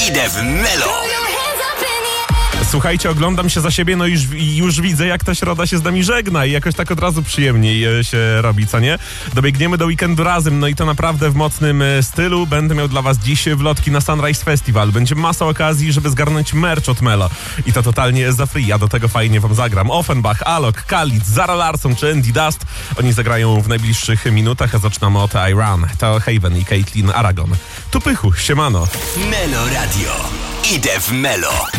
Idę w Melo. Słuchajcie, oglądam się za siebie, no już widzę, jak ta środa się z nami żegna i jakoś tak od razu przyjemniej się robi, co nie? Dobiegniemy do weekendu razem, no i to naprawdę w mocnym stylu. Będę miał dla was dziś wlotki na Sunrise Festival. Będzie masa okazji, żeby zgarnąć merch od Melo. I to totalnie za free, ja do tego fajnie wam zagram. Offenbach, Alok, Khalid, Zara Larsson czy Andy Dust. Oni zagrają w najbliższych minutach, a zaczynamy od I Run. To Haven i Caitlin Aragon. Tu Pychu, siemano. Melo Radio. Idę w Melo.